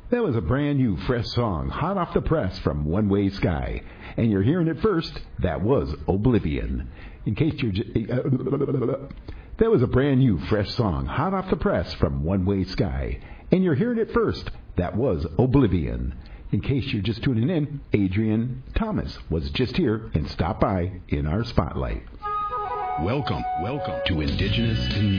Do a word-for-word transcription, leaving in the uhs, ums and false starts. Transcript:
That was a brand new, fresh song, hot off the press from One Way Sky. And you're hearing it first, that was Oblivion. In case you're... J- that was a brand new, fresh song, hot off the press from One Way Sky. And you're hearing it first, that was Oblivion. In case you're just tuning in, Adrian Thomas was just here and stopped by in our spotlight. Welcome, welcome to Indigenous in